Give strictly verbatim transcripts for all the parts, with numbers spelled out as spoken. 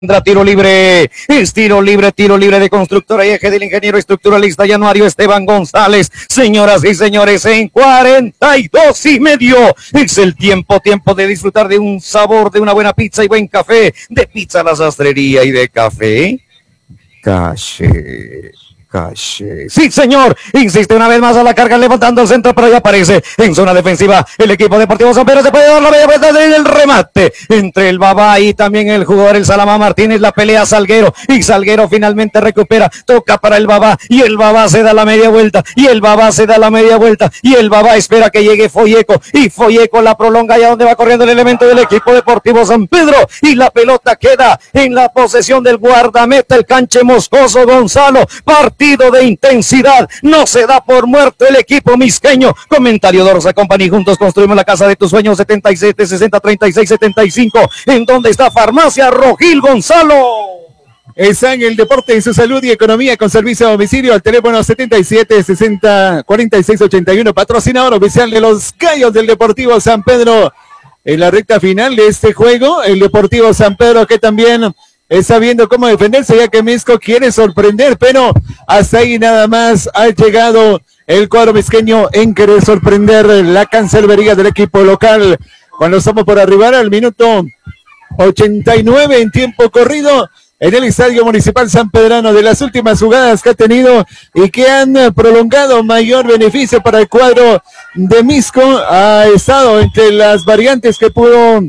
Tiro libre, es tiro libre, tiro libre de Constructora y Eje del ingeniero estructuralista Januario Esteban González. Señoras y señores, en cuarenta y dos y medio es el tiempo, tiempo de disfrutar de un sabor, de una buena pizza y buen café, de Pizza La Sastrería y de café Caché. Caché. Sí, señor, insiste una vez más a la carga, levantando el centro, pero ya aparece en zona defensiva el equipo Deportivo San Pedro. Se puede dar la media vuelta del remate entre el Babá y también el jugador, el Salama Martínez. La pelea Salguero y Salguero finalmente recupera, toca para el Babá y el Babá se da la media vuelta y el Babá se da la media vuelta y el Babá espera que llegue Folleco y Folleco la prolonga allá donde va corriendo el elemento del equipo Deportivo San Pedro y la pelota queda en la posesión del guardameta, el canche Moscoso Gonzalo. Partido de intensidad, no se da por muerto el equipo misqueño. Comentario Dorsa Company, juntos construimos la casa de tus sueños. Setenta y siete, sesenta, treinta y seis, setenta y cinco. ¿En donde está Farmacia Rogil Gonzalo? Está en el deporte, en su salud y economía con servicio a domicilio al teléfono setenta y siete, sesenta, cuarenta y seis, ochenta y uno, patrocinador oficial de los Gallos del Deportivo San Pedro. En la recta final de este juego, el Deportivo San Pedro que también está viendo cómo defenderse, ya que Misco quiere sorprender, pero hasta ahí nada más ha llegado el cuadro misqueño en querer sorprender la cancelbería del equipo local. Cuando estamos por arribar al minuto ochenta y nueve en tiempo corrido en el Estadio Municipal Sanpedrano, de las últimas jugadas que ha tenido y que han prolongado mayor beneficio para el cuadro de Misco, ha estado entre las variantes que pudo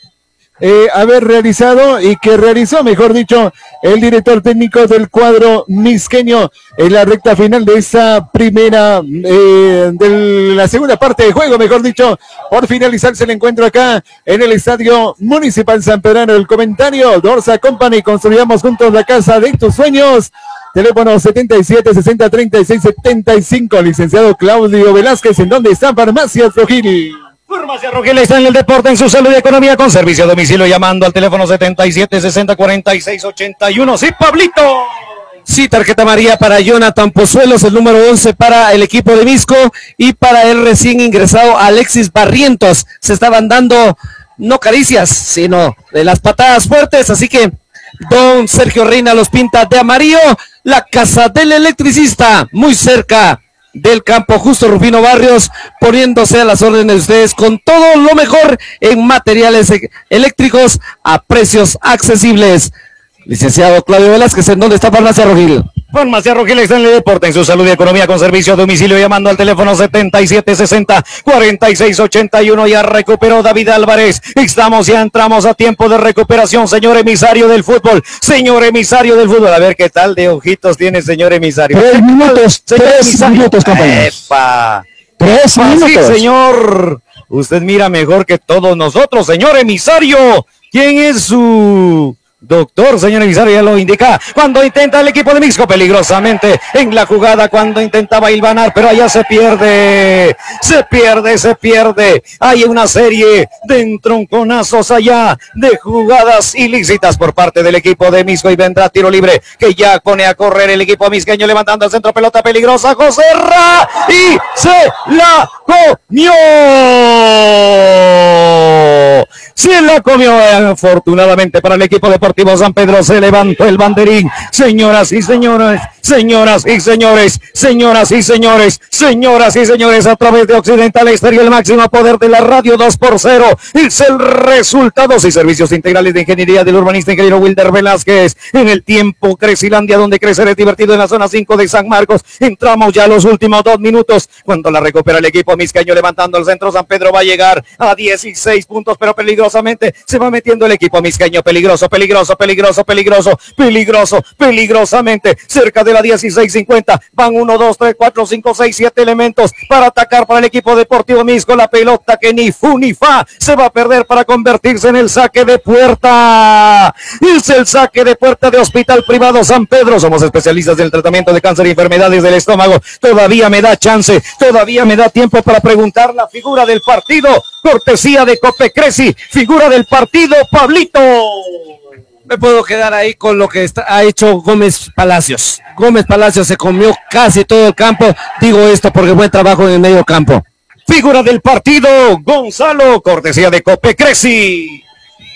Eh, haber realizado y que realizó, mejor dicho, el director técnico del cuadro misqueño en la recta final de esta primera, eh, de la segunda parte de juego, mejor dicho, por finalizarse el encuentro acá en el Estadio Municipal Sanpedrano. El comentario, Dorsa Company, construyamos juntos la casa de tus sueños. Teléfono setenta y siete, sesenta, treinta y seis, setenta y cinco, licenciado Claudio Velázquez, ¿en dónde está Farmacia Rogil? Farmacia Rogel está en el deporte, en su salud y economía con servicio a domicilio, llamando al teléfono setenta y siete, sesenta, cuarenta y seis, ochenta y uno. ¡Sí, Pablito! Sí, tarjeta amarilla para Jonathan Pozuelos, el número once para el equipo de Misco y para el recién ingresado Alexis Barrientos. Se estaban dando no caricias, sino de las patadas fuertes, así que don Sergio Reina los pinta de amarillo. La casa del electricista, muy cerca del campo Justo Rufino Barrios, poniéndose a las órdenes de ustedes con todo lo mejor en materiales eléctricos a precios accesibles. Licenciado Claudio Velázquez, ¿en dónde está Farmacia Rogil? Farmacia Rogil está en el deporte, en su salud y economía con servicio a domicilio, llamando al teléfono setenta y siete, sesenta, cuarenta y seis, ochenta y uno. Ya recuperó David Álvarez. Estamos, ya entramos a tiempo de recuperación, señor emisario del fútbol. Señor emisario del fútbol. A ver qué tal de ojitos tiene, señor emisario. Tres minutos, señor tres emisario. minutos, compañeros. ¡Epa! Tres Ah, minutos. sí, señor. Usted mira mejor que todos nosotros, señor emisario. ¿Quién es su doctor, señor emisario? Ya lo indica. Cuando intenta el equipo de Misco peligrosamente en la jugada, cuando intentaba hilvanar, pero allá se pierde, se pierde, se pierde. Hay una serie de entronconazos allá, de jugadas ilícitas por parte del equipo de Misco, y vendrá tiro libre que ya pone a correr el equipo misqueño, levantando el centro, pelota peligrosa, José Ra, y se la comió. Se la comió, afortunadamente para el equipo Deportivo San Pedro. Se levantó el banderín. Señoras y señores, señoras y señores, señoras y señores, señoras y señores, a través de Occidental Estéreo, el máximo poder de la radio, dos por cero. Es el resultado. Y servicios integrales de ingeniería del urbanista ingeniero Wilder Velázquez. En el tiempo Crecilandia, donde crecer es divertido, en la zona cinco de San Marcos. Entramos ya a los últimos dos minutos. Cuando la recupera el equipo misqueño, levantando el centro, San Pedro va a llegar a dieciséis puntos, pero peligrosamente se va metiendo el equipo misqueño. Peligroso, peligroso, peligroso, peligroso, peligroso, peligrosamente cerca de la dieciséis cincuenta. Van uno, dos, tres, cuatro, cinco, seis, siete elementos para atacar para el equipo Deportivo Misco. La pelota que ni fu ni fa se va a perder para convertirse en el saque de puerta. Es el saque de puerta de Hospital Privado San Pedro. Somos especialistas del tratamiento de cáncer y enfermedades del estómago. Todavía me da chance, todavía me da tiempo para preguntar la figura del partido. Cortesía de Copecreci, figura del partido, Pablito. Me puedo quedar ahí con lo que está, ha hecho Gómez Palacios. Gómez Palacios se comió casi todo el campo. Digo esto porque buen trabajo en el medio campo. Figura del partido, Gonzalo, cortesía de Copecreci.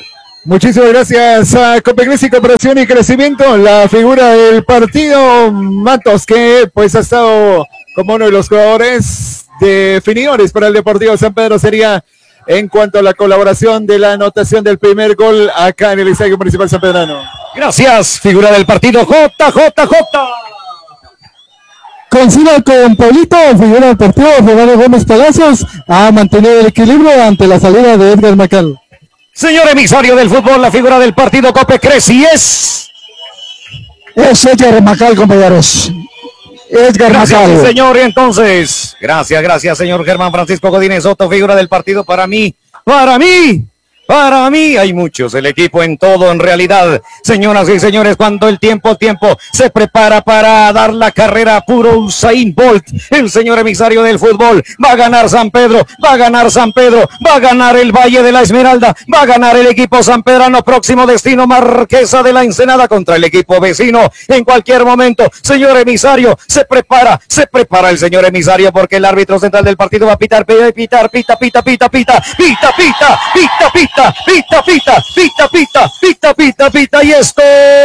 Muchísimas gracias a Copecres Cooperación y Crecimiento, la figura del partido, Matos, que pues ha estado como uno de los jugadores definidores para el Deportivo San Pedro, sería en cuanto a la colaboración de la anotación del primer gol acá en el Estadio Municipal Sanpedrano. Gracias, figura del partido, J, J, J. Coincide con Paulito, figura del partido, Fernando Gómez Palacios, ha mantenido el equilibrio ante la salida de Edgar Macal. Señor emisario del fútbol, la figura del partido Copecres y es... Es Edgar Macal, compañeros. Edgar Gracias, Macal. sí, señor, y entonces, gracias, gracias, señor Germán Francisco Godínez Soto, figura del partido para mí, para mí. Para mí hay muchos, el equipo en todo en realidad. Señoras y señores, cuando el tiempo, tiempo se prepara para dar la carrera a puro Usain Bolt, el señor emisario del fútbol, va a ganar San Pedro, va a ganar San Pedro, va a ganar el Valle de la Esmeralda, va a ganar el equipo sanpedrano, próximo destino Marquesa de la Ensenada contra el equipo vecino en cualquier momento. Señor emisario, se prepara, se prepara el señor emisario porque el árbitro central del partido va a pitar, pitar, pitar, pita, pita, pita, pita, pita, pita, pita, pita. Pita, pita, pita, pita, pita, pita, pita, y esto,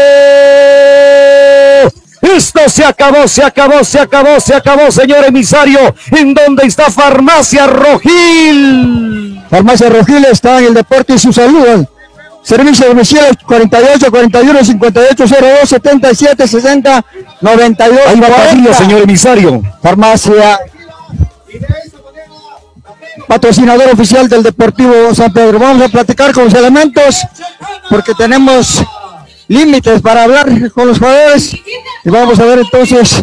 esto se acabó, se acabó, se acabó, se acabó, señor emisario. ¿En dónde está Farmacia Rojil? Farmacia Rojil está en el deporte y su salud. Servicio de domicilio cuarenta y ocho, cuarenta y uno, cincuenta y ocho, cero dos, setenta y siete, sesenta, noventa y dos. Ahí va Padilla, señor emisario. Farmacia, patrocinador oficial del Deportivo San Pedro. Vamos a platicar con los elementos porque tenemos límites para hablar con los jugadores y vamos a ver entonces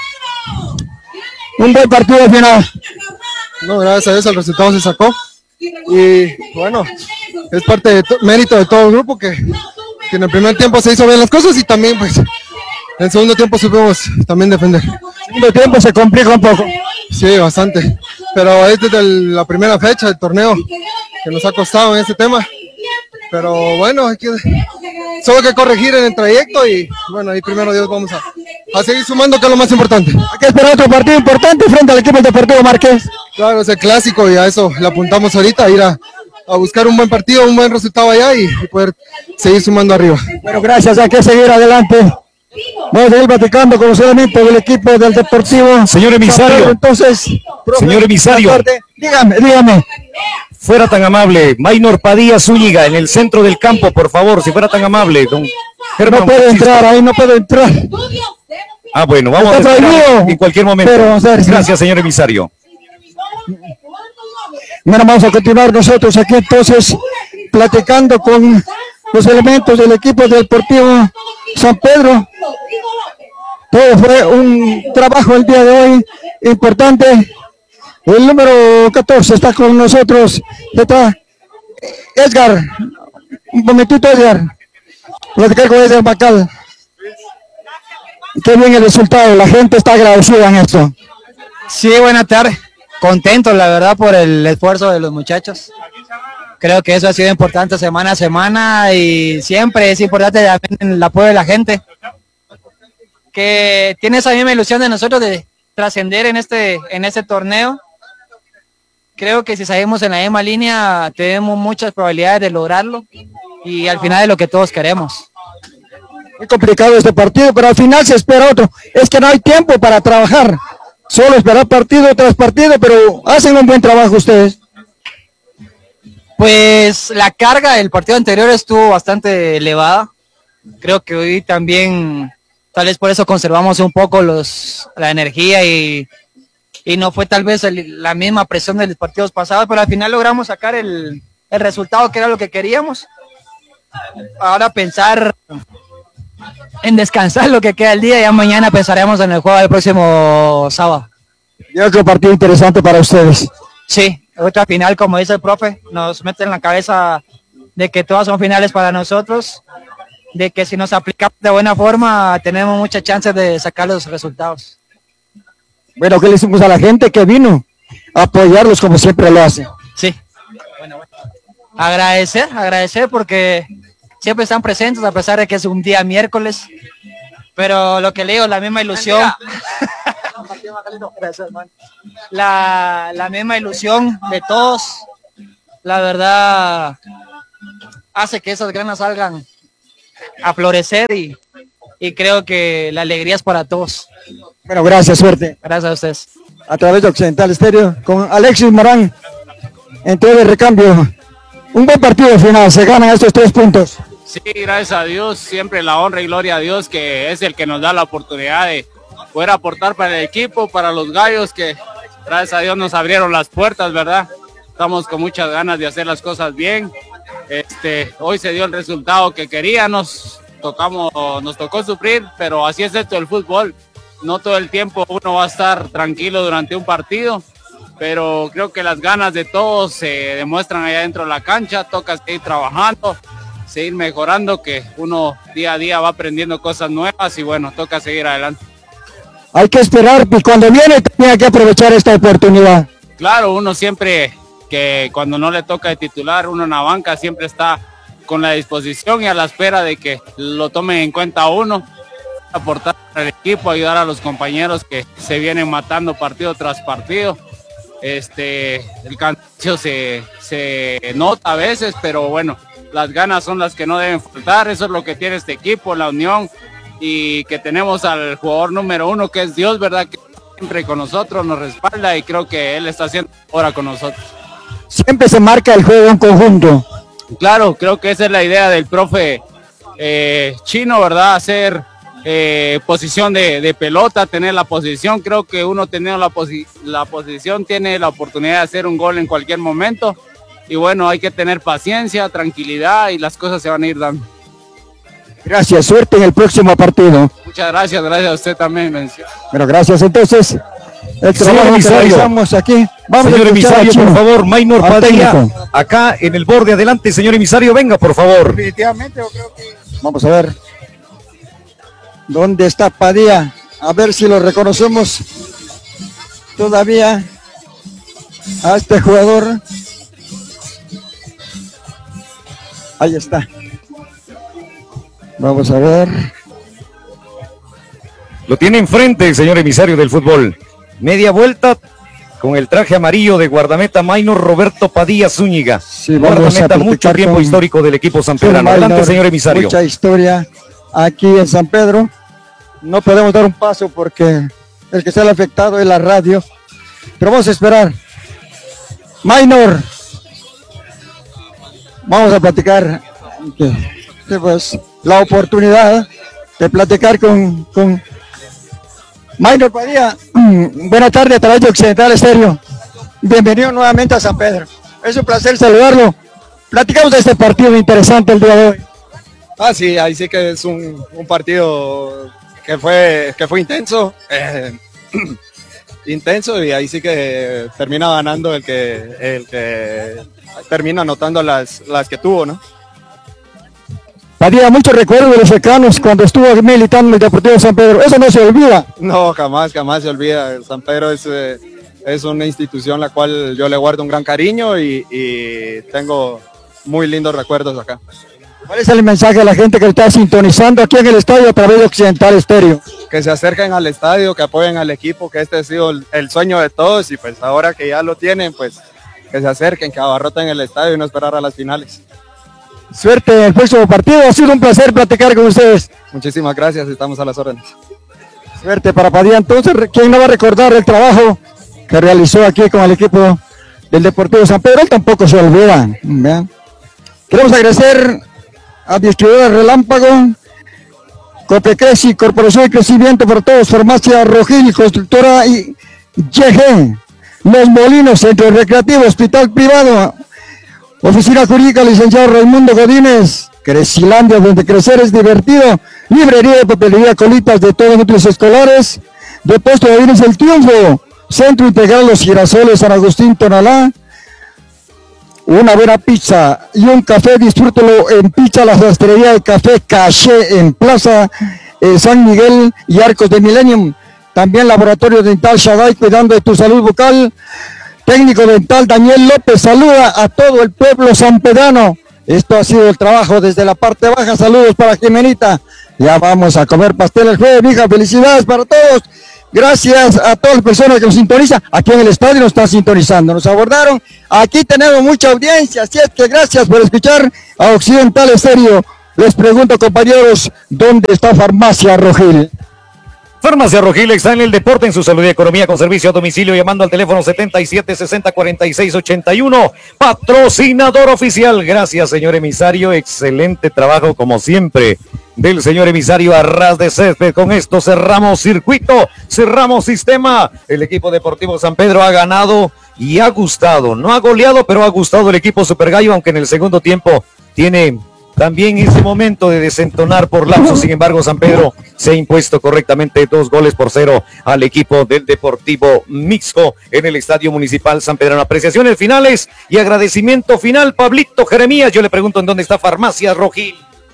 un buen partido final. No, gracias a Dios el resultado se sacó y bueno, es parte de mérito de todo el grupo que, que en el primer tiempo se hizo bien las cosas y también pues en el segundo tiempo supimos también defender. El segundo tiempo se complica un poco. Sí, bastante, pero es desde el, la primera fecha del torneo que nos ha costado en este tema, pero bueno, hay que, solo hay que corregir en el trayecto y bueno, ahí primero Dios vamos a, a seguir sumando, que es lo más importante. Hay que esperar otro partido importante frente al equipo Deportivo Márquez. Claro, es el clásico y a eso le apuntamos ahorita, a ir a, a buscar un buen partido, un buen resultado allá y, y poder seguir sumando arriba. Bueno, gracias, hay que seguir adelante. Vamos a ir platicando con los elementos del equipo del Deportivo. Señor emisario. Entonces, profe, señor emisario. Dígame, dígame. Fuera tan amable, Maynor Padilla Zúñiga en el centro del campo, por favor, si fuera tan amable, don Germán. No puedo Francisco. entrar, ahí no puedo entrar. Ah, bueno, vamos Está a esperar prohibido. en cualquier momento. Pero, o sea, Gracias, señor emisario. Bueno, vamos a continuar nosotros aquí entonces platicando con los elementos del equipo del Deportivo San Pedro. Todo fue un trabajo el día de hoy importante. El número catorce está con nosotros. Está Edgar. Un momentito, Edgar. Platicar con Edgar Macal. Qué bien el resultado. La gente está agradecida en esto. Sí, buenas tardes. Contento, la verdad, por el esfuerzo de los muchachos. Creo que eso ha sido importante semana a semana y siempre es importante también el apoyo de la gente, que tiene esa misma ilusión de nosotros de trascender en este, en este torneo. Creo que si seguimos en la misma línea tenemos muchas probabilidades de lograrlo y al final es lo que todos queremos. Muy complicado este partido, pero al final se espera otro. Es que no hay tiempo para trabajar. Solo esperar partido tras partido, pero hacen un buen trabajo ustedes. Pues la carga del partido anterior estuvo bastante elevada. Creo que hoy también, tal vez por eso conservamos un poco los, la energía y, y no fue tal vez el, la misma presión de los partidos pasados, pero al final logramos sacar el, el resultado que era lo que queríamos. Ahora pensar en descansar lo que queda el día y ya mañana pensaremos en el juego del próximo sábado. Y otro partido interesante para ustedes. Sí, otra final, como dice el profe, nos mete en la cabeza de que todas son finales para nosotros, de que si nos aplicamos de buena forma tenemos muchas chances de sacar los resultados. Bueno, ¿qué le decimos a la gente que vino a apoyarlos como siempre lo hace? Sí, bueno, bueno. Agradecer, agradecer porque siempre están presentes a pesar de que es un día miércoles, pero lo que leo, la misma ilusión. La, la misma ilusión de todos. La verdad, hace que esas ganas salgan a florecer y, y creo que la alegría es para todos. Bueno, gracias, suerte. Gracias a ustedes. A través de Occidental Estéreo, con Alexis Morán, entre de recambio. Un buen partido final, se ganan estos tres puntos. Sí, gracias a Dios, siempre la honra y gloria a Dios, que es el que nos da la oportunidad de poder aportar para el equipo, para los gallos, que gracias a Dios nos abrieron las puertas, ¿verdad? Estamos con muchas ganas de hacer las cosas bien. Este, hoy se dio el resultado que queríamos, tocamos, nos tocó sufrir, pero así es esto el fútbol. No todo el tiempo uno va a estar tranquilo durante un partido, pero creo que las ganas de todos se demuestran allá dentro de la cancha. Toca seguir trabajando, seguir mejorando, que uno día a día va aprendiendo cosas nuevas y bueno, toca seguir adelante. Hay que esperar, pues cuando viene también hay que aprovechar esta oportunidad. Claro, uno siempre, que cuando no le toca de titular, uno en la banca siempre está con la disposición y a la espera de que lo tomen en cuenta uno, aportar al equipo, ayudar a los compañeros que se vienen matando partido tras partido. Este, el cansancio se, se nota a veces, pero bueno, las ganas son las que no deben faltar. Eso es lo que tiene este equipo, la unión, y que tenemos al jugador número uno, que es Dios, ¿verdad? Que siempre con nosotros, nos respalda, y creo que Él está haciendo ahora con nosotros. Siempre se marca el juego en conjunto. Claro, creo que esa es la idea del profe eh, Chino, ¿verdad? Hacer eh, posición de, de pelota, tener la posición. Creo que uno teniendo la, posi la posición tiene la oportunidad de hacer un gol en cualquier momento. Y bueno, hay que tener paciencia, tranquilidad, y las cosas se van a ir dando. Gracias, suerte en el próximo partido. Muchas gracias, gracias a usted también, mención. Bueno, gracias entonces. El trabajo que realizamos aquí. Vamos señor a emisario, por favor, Maynor Padilla, técnico. acá en el borde adelante, señor emisario, venga, por favor. Definitivamente, yo creo que... Vamos a ver. ¿Dónde está Padilla? A ver si lo reconocemos todavía a este jugador. Ahí está. Vamos a ver. Lo tiene enfrente el señor emisario del fútbol. Media vuelta con el traje amarillo de guardameta Maynor Roberto Padilla Zúñiga. Sí, vamos guardameta, a mucho tiempo con histórico del equipo sanpedrano. Adelante, Maynor, señor emisario. Mucha historia aquí en San Pedro. No podemos dar un paso porque el que sale afectado es la radio. Pero vamos a esperar. Maynor. Vamos a platicar. Que, que pues, la oportunidad de platicar con, con Maynor Padilla. Buenas tardes a través de Occidental Estéreo. Bienvenido nuevamente a San Pedro. Es un placer saludarlo. Platicamos de este partido interesante el día de hoy. Ah, sí, ahí sí que es un, un partido que fue, que fue intenso. Eh, intenso, y ahí sí que termina ganando el que, el que termina anotando las, las que tuvo, ¿no? Padilla, muchos recuerdos de los cercanos cuando estuvo militando en el Deportivo San Pedro. Eso no se olvida. No, jamás, jamás se olvida. El San Pedro es, eh, es una institución a la cual yo le guardo un gran cariño y, y tengo muy lindos recuerdos acá. ¿Cuál es el mensaje a la gente que está sintonizando aquí en el estadio a través de Occidental Estéreo? Que se acerquen al estadio, que apoyen al equipo, que este ha sido el, el sueño de todos, y pues ahora que ya lo tienen, pues que se acerquen, que abarroten el estadio y no esperar a las finales. Suerte en el próximo partido. Ha sido un placer platicar con ustedes. Muchísimas gracias, estamos a las órdenes. Suerte para Padilla. Entonces, ¿quién no va a recordar el trabajo que realizó aquí con el equipo del Deportivo San Pedro? Él tampoco se olvida. ¿Vean? Queremos agradecer a Distribuidora Relámpago, Copecreci, Corporación de Crecimiento para Todos, Farmacia Rogil, Constructora y Y G, Los Molinos, Centro Recreativo, Hospital Privado, Oficina Jurídica, licenciado Raimundo Godínez, Crecilandia, donde crecer es divertido, Librería de Papelería Colitas de todos los útiles escolares, Depósito de Bienes El Triunfo, Centro Integral Los Girasoles, San Agustín, Tonalá, una buena pizza y un café, disfrútelo en Pizza La Sastrería de Café Caché en Plaza eh, San Miguel y Arcos de Millennium. También Laboratorio Dental Shaddai, cuidando de tu salud bucal. Técnico dental Daniel López, saluda a todo el pueblo sanpedrano. Esto ha sido el trabajo desde la parte baja. Saludos para Jimenita. Ya vamos a comer pastel el jueves, mija. Felicidades para todos. Gracias a todas las personas que nos sintonizan. Aquí en el estadio nos están sintonizando. Nos abordaron. Aquí tenemos mucha audiencia. Así es que gracias por escuchar a Occidental Estéreo. Les pregunto, compañeros, ¿dónde está Farmacia Rogil? Farmacia Rogil está en el deporte, en su salud y economía con servicio a domicilio, llamando al teléfono setenta y siete sesenta cuarenta y seis ochenta y uno. Patrocinador oficial. Gracias, señor emisario. Excelente trabajo, como siempre, del señor emisario Arras de Césped. Con esto cerramos circuito, cerramos sistema. El equipo deportivo San Pedro ha ganado y ha gustado. No ha goleado, pero ha gustado el equipo Super Gallo, aunque en el segundo tiempo tiene también ese momento de desentonar por lapso. Sin embargo, San Pedro se ha impuesto correctamente dos goles por cero al equipo del Deportivo Mixco en el Estadio Municipal San Pedro. Apreciaciones finales y agradecimiento final, Pablito Jeremías. Yo le pregunto en dónde está Farmacia Rogil.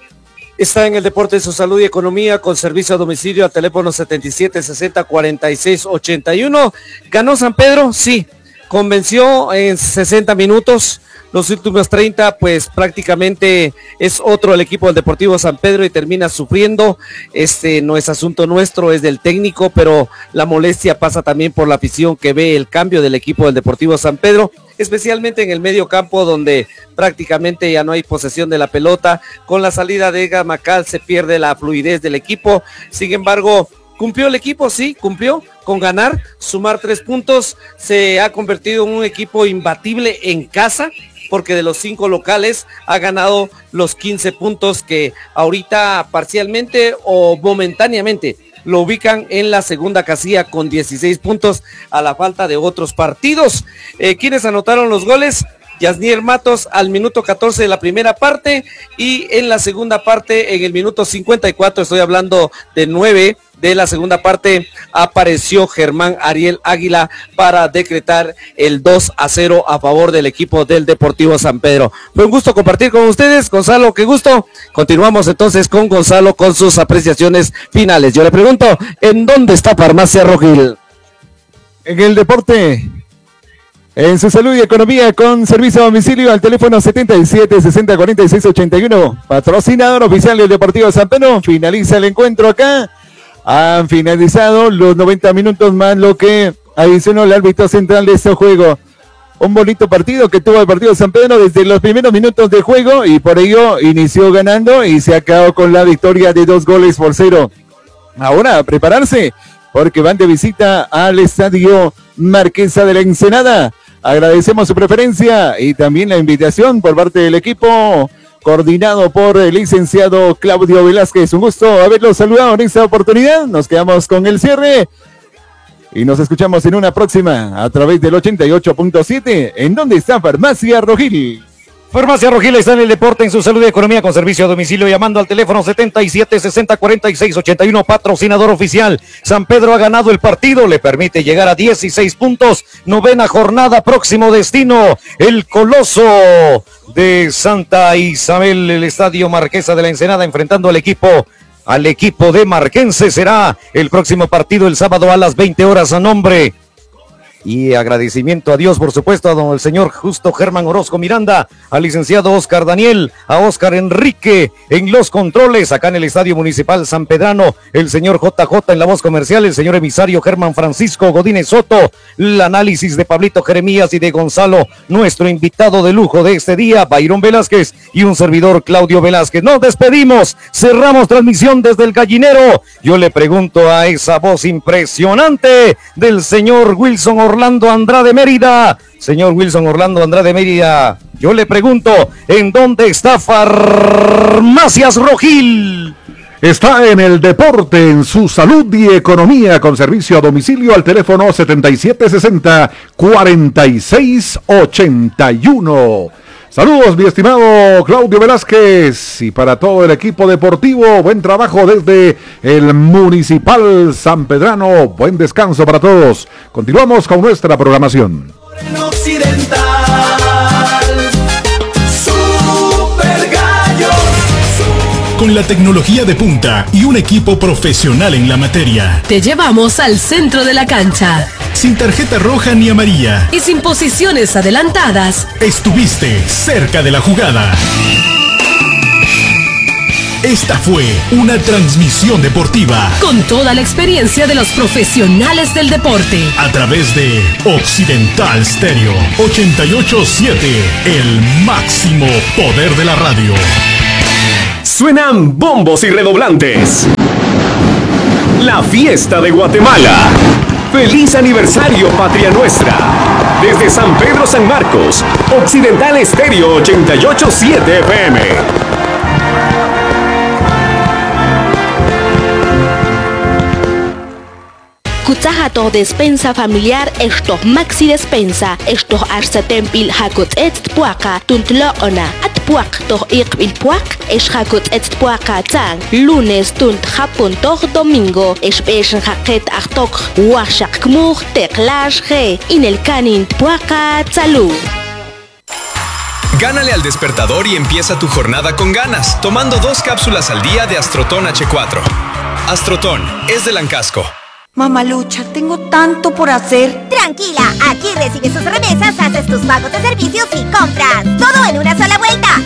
Está en el deporte, su salud y economía con servicio a domicilio al teléfono setenta y siete sesenta cuarenta y seis ochenta y uno. ¿Ganó San Pedro? Sí. Convenció en sesenta minutos. Los últimos treinta, pues prácticamente es otro el equipo del Deportivo San Pedro y termina sufriendo. Este no es asunto nuestro, es del técnico, pero la molestia pasa también por la afición que ve el cambio del equipo del Deportivo San Pedro, especialmente en el medio campo, donde prácticamente ya no hay posesión de la pelota. Con la salida de Gamacal se pierde la fluidez del equipo. Sin embargo, ¿cumplió el equipo? Sí, cumplió con ganar, sumar tres puntos. Se ha convertido en un equipo imbatible en casa, porque de los cinco locales ha ganado los quince puntos que ahorita parcialmente o momentáneamente lo ubican en la segunda casilla con dieciséis puntos a la falta de otros partidos. Eh, ¿Quiénes anotaron los goles? Yasnier Matos al minuto catorce de la primera parte y en la segunda parte, en el minuto cincuenta y cuatro, estoy hablando de nueve de la segunda parte, apareció Germán Ariel Águila para decretar el dos a cero a favor del equipo del Deportivo San Pedro. Fue un gusto compartir con ustedes, Gonzalo, qué gusto. Continuamos entonces con Gonzalo con sus apreciaciones finales. Yo le pregunto, ¿en dónde está Farmacia Rogil? En el deporte, en su salud y economía con servicio a domicilio al teléfono setenta y siete sesenta cuarenta y seis ochenta y uno. Patrocinador oficial del Deportivo San Pedro. Finaliza el encuentro acá. Han finalizado los noventa minutos más lo que adicionó el árbitro central de este juego. Un bonito partido que tuvo el partido de San Pedro desde los primeros minutos de juego y por ello inició ganando y se acabó con la victoria de dos goles por cero. Ahora a prepararse porque van de visita al Estadio Marquesa de la Ensenada. Agradecemos su preferencia y también la invitación por parte del equipo coordinado por el licenciado Claudio Velázquez. Un gusto haberlo saludado en esta oportunidad. Nos quedamos con el cierre y nos escuchamos en una próxima a través del ochenta y ocho punto siete. ¿En dónde está Farmacia Rogil? Farmacia Rogil está en el deporte, en su salud y economía con servicio a domicilio, llamando al teléfono setenta y siete sesenta cuarenta y seis ochenta y uno. Patrocinador oficial. San Pedro ha ganado el partido, le permite llegar a dieciséis puntos. Novena jornada, próximo destino, el Coloso de Santa Isabel, el Estadio Marquesa de la Ensenada, enfrentando al equipo al equipo de Marquense. Será el próximo partido el sábado a las veinte horas a nombre y agradecimiento a Dios, por supuesto, a don el señor Justo Germán Orozco Miranda, al licenciado Oscar Daniel, a Oscar Enrique en los controles, acá en el Estadio Municipal San Pedrano, el señor J J en la voz comercial, el señor emisario Germán Francisco Godínez Soto, el análisis de Pablito Jeremías y de Gonzalo, nuestro invitado de lujo de este día, Byron Velázquez, y un servidor Claudio Velázquez. Nos despedimos, cerramos transmisión desde el Gallinero. Yo le pregunto a esa voz impresionante del señor Wilson Orlando Orlando Andrade Mérida, señor Wilson Orlando Andrade Mérida, yo le pregunto, ¿en dónde está Farmacias Rogil? Está en el deporte, en su salud y economía con servicio a domicilio al teléfono setenta y siete sesenta cuarenta y seis ochenta y uno. Saludos, mi estimado Claudio Velázquez, y para todo el equipo deportivo, buen trabajo desde el Municipal San Pedrano, buen descanso para todos. Continuamos con nuestra programación. Occidental, Super Gallos. Con la tecnología de punta y un equipo profesional en la materia, te llevamos al centro de la cancha. Sin tarjeta roja ni amarilla. Y sin posiciones adelantadas. Estuviste cerca de la jugada. Esta fue una transmisión deportiva Con toda la experiencia de los profesionales del deporte. a través de Occidental Stereo ochenta y ocho punto siete, el máximo poder de la radio. Suenan bombos y redoblantes. La fiesta de Guatemala. ¡Feliz aniversario, patria nuestra! Desde San Pedro San Marcos, Occidental Estéreo ochenta y ocho punto siete F M. Kutsahato despensa familiar estos maxi despensa estos arsetempil hakut et puaka tuntloona at puak toh ikbil puak es hakut et puaka tang lunes tunt hapun toh domingo es beshen haket achtok washak kmur teklash ge in el canin puaka tsalu. Gánale al despertador y empieza tu jornada con ganas, tomando dos cápsulas al día de Astrotón H cuatro. Astrotón es de Lancasco. Mamalucha, tengo tanto por hacer. Tranquila, aquí recibes tus remesas, haces tus pagos de servicios y compras. Todo en una sola vuelta.